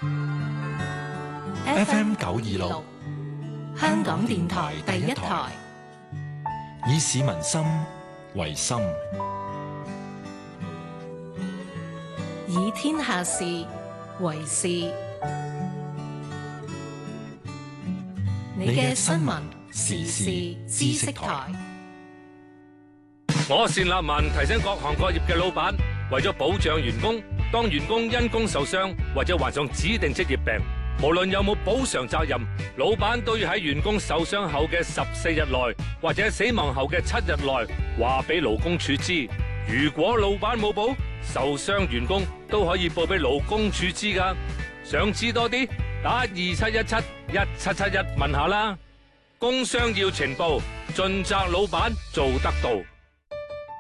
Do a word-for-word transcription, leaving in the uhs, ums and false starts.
F M 九二六，香港電台第一台，以市民心為心， 以天下事為事。你嘅新聞時事知識台。 我單立文提醒各行各業嘅老闆，為咗保障員工，當員工因工受傷或者患上指定職業病，無論有冇補償責任，老闆都要喺員工受傷後嘅十四日內，或者死亡後嘅七日內，話俾勞工處知。如果老闆冇補，受傷員工都可以報俾勞工處知㗎。想知多啲，打二七一七一七七一問下啦。工傷要呈報，盡責老闆做得到。